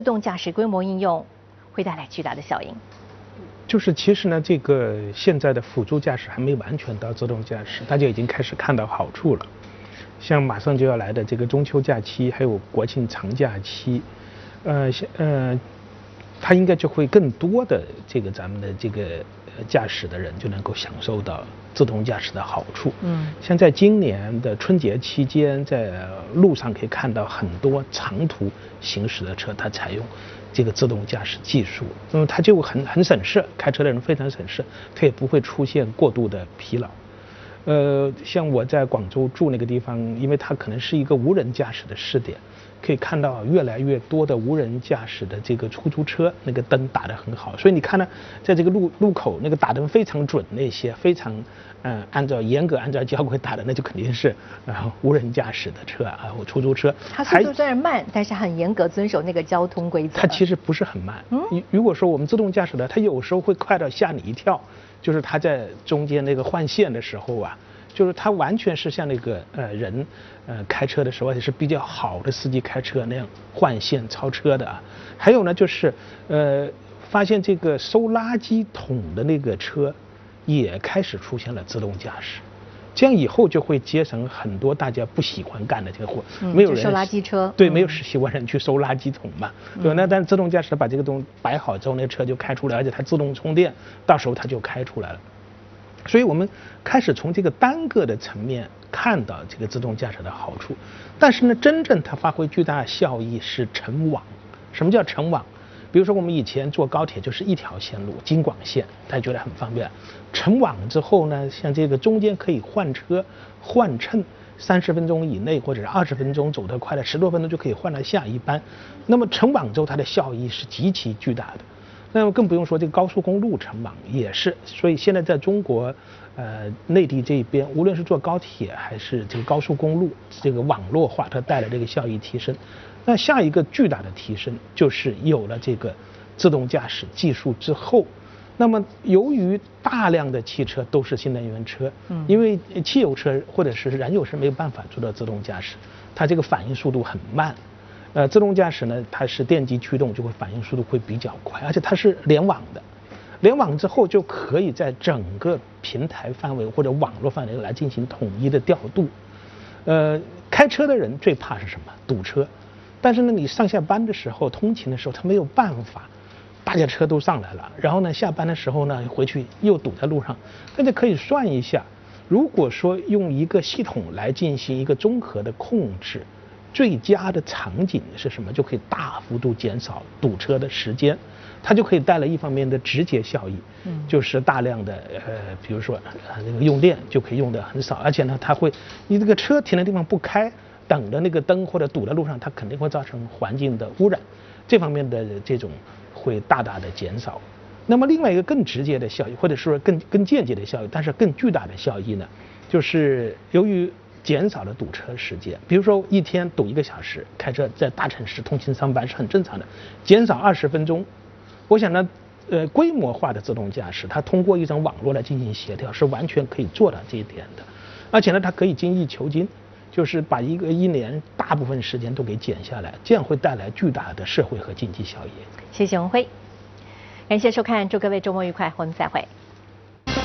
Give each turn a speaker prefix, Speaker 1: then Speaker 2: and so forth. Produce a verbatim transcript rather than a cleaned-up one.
Speaker 1: 自动驾驶规模应用会带来巨大的效应。
Speaker 2: 就是其实呢，这个现在的辅助驾驶还没完全到自动驾驶，大家已经开始看到好处了。像马上就要来的这个中秋假期，还有国庆长假期，呃，呃，它应该就会更多的这个咱们的这个驾驶的人就能够享受到自动驾驶的好处。嗯，像在今年的春节期间，在路上可以看到很多长途行驶的车，它采用这个自动驾驶技术，那么它就很很省事，开车的人非常省事，它也不会出现过度的疲劳。呃，像我在广州住那个地方，因为它可能是一个无人驾驶的试点，可以看到越来越多的无人驾驶的这个出租车，那个灯打得很好，所以你看呢，在这个路路口那个打灯非常准，那些非常嗯、呃、按照严格按照交规打的，那就肯定是啊、呃、无人驾驶的车啊或出租车。
Speaker 1: 它速度虽然慢，但是很严格遵守那个交通规则。
Speaker 2: 它其实不是很慢。嗯，如果说我们自动驾驶的，它有时候会快到吓你一跳。就是他在中间那个换线的时候啊，就是他完全是像那个呃人呃开车的时候，也是比较好的司机开车那样换线超车的啊。还有呢，就是呃发现这个收垃圾桶的那个车也开始出现了自动驾驶，这样以后就会节省很多大家不喜欢干的这个活，
Speaker 1: 嗯、
Speaker 2: 没有人
Speaker 1: 收垃圾车，
Speaker 2: 对，
Speaker 1: 嗯、
Speaker 2: 没有喜欢人去收垃圾桶嘛，嗯、对吧？那但自动驾驶把这个东西摆好之后，那车就开出来，而且它自动充电，到时候它就开出来了。所以我们开始从这个单个的层面看到这个自动驾驶的好处，但是呢，真正它发挥巨大的效益是成网。什么叫成网？比如说我们以前坐高铁就是一条线路，京广线，大家觉得很方便。成网之后呢，像这个中间可以换车、换乘，三十分钟以内或者是二十分钟走得快的，十多分钟就可以换到下一班。那么成网之后，它的效益是极其巨大的。那么更不用说这个高速公路成网也是。所以现在在中国，呃，内地这边，无论是坐高铁还是这个高速公路，这个网络化它带来这个效益提升。那下一个巨大的提升就是有了这个自动驾驶技术之后，那么由于大量的汽车都是新能源车，嗯，因为汽油车或者是燃油车没有办法做到自动驾驶，它这个反应速度很慢。呃，自动驾驶呢，它是电机驱动，就会反应速度会比较快，而且它是联网的。联网之后就可以在整个平台范围或者网络范围来进行统一的调度。呃，开车的人最怕是什么？堵车。但是呢，你上下班的时候、通勤的时候，他没有办法，大家车都上来了，然后呢，下班的时候呢，回去又堵在路上。大家可以算一下，如果说用一个系统来进行一个综合的控制，最佳的场景是什么？就可以大幅度减少堵车的时间，它就可以带来一方面的直接效益，嗯，就是大量的呃，比如说呃那个用电就可以用的很少，而且呢，它会你这个车停的地方不开，等的那个灯或者堵在路上，它肯定会造成环境的污染，这方面的这种会大大的减少。那么另外一个更直接的效益，或者说更更间接的效益，但是更巨大的效益呢，就是由于减少了堵车时间，比如说一天堵一个小时，开车在大城市通勤上班是很正常的，减少二十分钟。我想呢，呃，规模化的自动驾驶，它通过一种网络来进行协调，是完全可以做到这一点的。而且呢，它可以精益求精，就是把一个一年大部分时间都给减下来，这样会带来巨大的社会和经济效益。
Speaker 1: 谢谢文辉，感谢收看，祝各位周末愉快，我们再会。